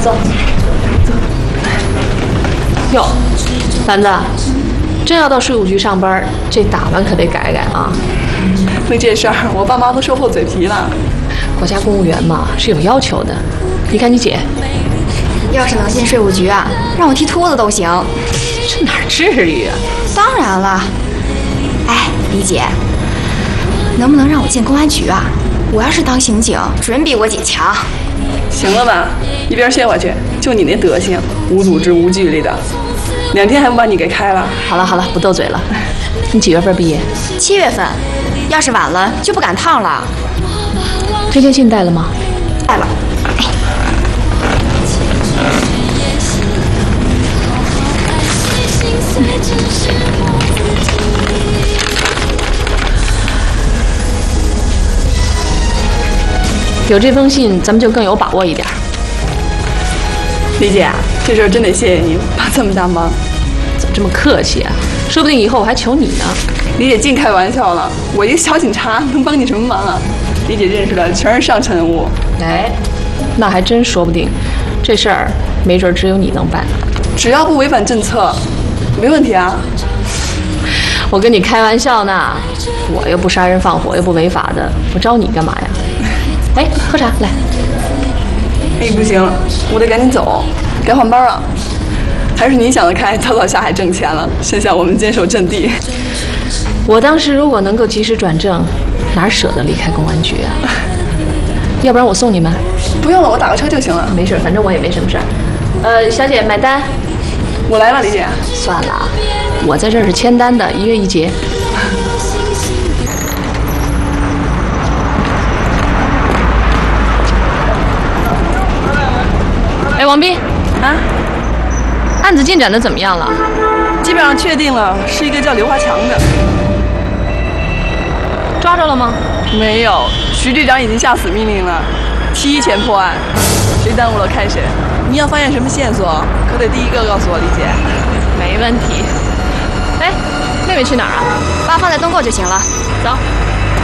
走。哟，兰子，真要到税务局上班，这打扮可得改改啊。 为这事儿，我爸妈都说破嘴皮了。 国家公务员嘛，是有要求的。你看你姐， 要是能进税务局啊，让我剃秃子都行。 这哪至于啊？ 当然了。哎，李姐，能不能让我进公安局啊？我要是当刑警，准比我姐强。 行了吧，一边歇会去。就你那德行，无组织无纪律的，2天还不把你给开了？ 好了好了，不斗嘴了。你几月份毕业 ？7月份。要是晚了就不赶趟了。 推荐信带了吗？ 带了。 有这封信，咱们就更有把握一点。 李姐，这事儿真得谢谢你帮这么大忙。 怎么这么客气啊？说不定以后我还求你呢。 李姐净开玩笑了，我一个小警察能帮你什么忙啊？李姐认识的全是上层人物。 哎，那还真说不定，这事儿没准只有你能办。 只要不违反政策，没问题啊。 我跟你开玩笑呢，我又不杀人放火，又不违法的，我招你干嘛呀？哎，喝茶来。 哎，不行，我得赶紧走，该换班了。还是你想得开，早早下海挣钱了，剩下我们坚守阵地。 我当时如果能够及时转正，哪舍得离开公安局啊？要不然我送你们？ 不用了，我打个车就行了。 没事，反正我也没什么事儿。小姐买单。 我来了，李姐。 算了，我在这儿是签单的，1月1结。哎，王斌。 啊？ 案子进展的怎么样了？ 基本上确定了，是一个叫刘华强的。 抓着了吗？ 没有，徐局长已经下死命令了，提前破案，谁耽误了看谁。你要发现什么线索，可得第一个告诉我，李姐。 没问题。哎，妹妹去哪儿啊？ 把放在灯后就行了。 走。